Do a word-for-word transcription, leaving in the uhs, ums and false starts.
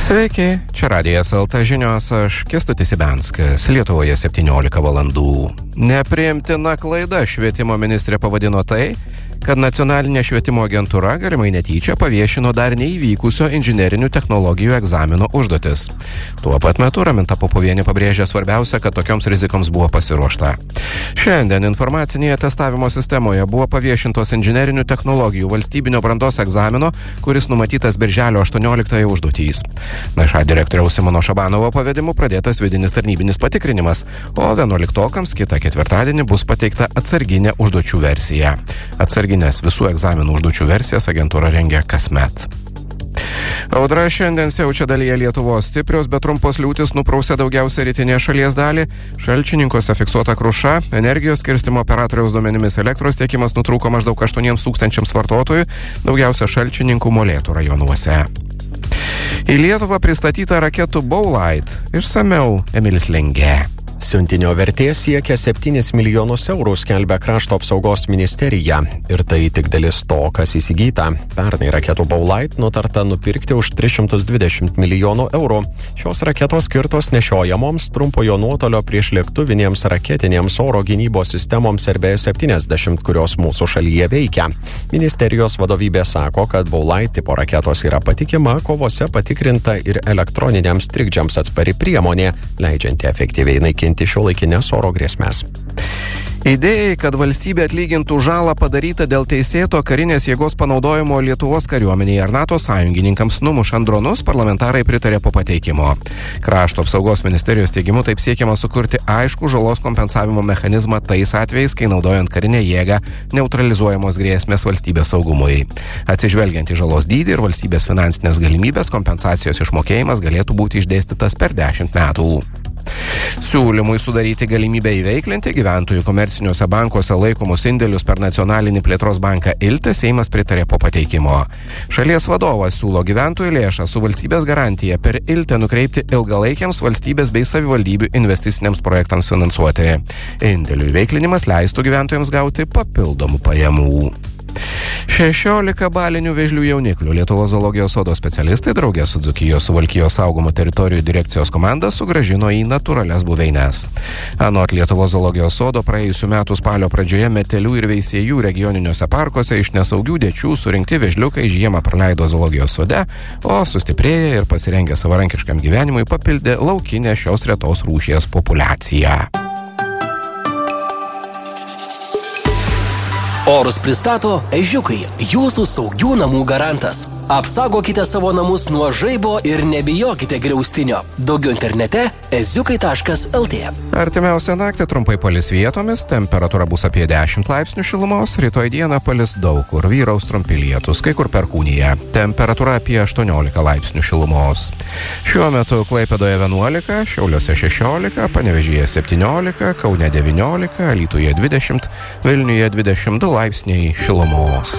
Sveiki, čia Radijas L T žinios, aš Kęstutis Ibenskas, Lietuvoje septyniolika valandų. Nepriimtina klaida švietimo ministrė pavadino tai, kad nacionalinė švietimo agentūra galimai netyčia paviešino dar neįvykusio inžinerinių technologijų egzamino užduotis. Tuo pat metu Raminta Popovienė pabrėžė svarbiausia, kad tokioms rizikoms buvo pasiruošta. Šiandien informacinėje testavimo sistemoje buvo paviešintos inžinerinių technologijų valstybinio brandos egzamino, kuris numatytas birželio aštuonioliktąją užduotys. N Š A direktoriaus Simono Šabanovo pavedimu pradėtas vidinis tarnybinis patikrinimas, o vienuoliktokams kitą ketvirtadienį bus pateikta atsarginė užduočių versija. Atsarginės visų egzaminų užduočių versijas agentūra rengia kasmet. Audra šiandien siaučia dalyje Lietuvos, stiprios, bet trumpos liūtys nuprausė daugiausia rytinę šalies dalį. Šalčininkuose fiksuota kruša, energijos skirstymo operatoriaus duomenimis elektros tiekimas nutrūko maždaug aštuoniems tūkstančiams vartotojų, daugiausia Šalčininkų Molėtų rajonuose. Į Lietuvą pristatyta raketų Bowlight, išsamiau Emilis Lengė. Siuntinio vertė siekia septynis milijonus eurų, skelbia Krašto apsaugos ministerija. Ir tai tik dalis to, kas įsigyta. Pernai raketų Bowlight nutarta nupirkti už tris šimtus dvidešimt milijonų eurų. Šios raketos skirtos nešiojamoms trumpojo nuotolio priešlėktuvinėms raketinėms oro gynybos sistemoms R B septyniasdešimt, kurios mūsų šalyje veikia. Ministerijos vadovybė sako, kad Bowlight tipo raketos yra patikima, kovose patikrinta ir elektroniniams trikdžiams atspari priemonė, leidžianti efektyviai naikinti šiuolaikinės oro grėsmes. Idėjai, kad valstybė atlygintų žalą padarytą dėl teisėto karinės jėgos panaudojimo Lietuvos kariuomenėje ar NATO sąjungininkams numušant dronus, parlamentarai pritarė po pateikimo. Krašto apsaugos ministerijos teigimu taip siekiama sukurti aiškų žalos kompensavimo mechanizmą tais atvejais, kai naudojant karinę jėgą neutralizuojamos grėsmės valstybės saugumui. Atsižvelgiant į žalos dydį ir valstybės finansinės galimybės, kompensacijos išmokėjimas galėtų būti išdėstytas per dešimt metų. Siūlymui sudaryti galimybę įveiklinti gyventojų komerciniuose bankuose laikomus indėlius per nacionalinį plėtros banką Ilte Seimas pritarė po pateikimo. Šalies vadovas siūlo gyventojų lėšą su valstybės garantija per Ilte nukreipti ilgalaikiams valstybės bei savivaldybių investiciniams projektams finansuoti. Indėlių įveiklinimas leistų gyventojams gauti papildomų pajamų. šešiolika balinių vėžlių jauniklių Lietuvos zoologijos sodo specialistai draugė su Dzūkijos Suvalkijos saugomų teritorijų direkcijos komanda sugrąžino į natūralias buveines. Anot Lietuvos zoologijos sodo praėjusių metų spalio pradžioje metelių ir veisiejų regioniniuose parkuose iš nesaugių dėčių surinkti vėžliukai žiemą praleido zoologijos sode, o sustiprėję ir pasirengę savarankiškam gyvenimui papildė laukinę šios retos rūšies populiaciją. Orus pristato Ežiukai, jūsų saugių namų garantas. Apsaugokite savo namus nuo žaibo ir nebijokite griaustinio. Daugiau internete eziukai taškas el tė. Artimiausią naktį trumpai palis vietomis, temperatūra bus apie dešimt laipsnių šilumos, rytoj dieną palis daug kur, vyraus trumpi lietūs, kai kur perkūnija. Temperatūra apie aštuoniolika laipsnių šilumos. Šiuo metu Klaipėdoje vienuolika, Šiauliuose šešiolika, Panevėžyje septyniolika, Kaune devyniolika, Alytuje dvidešimt, Vilniuje dvidešimt du laipsniai šilumos.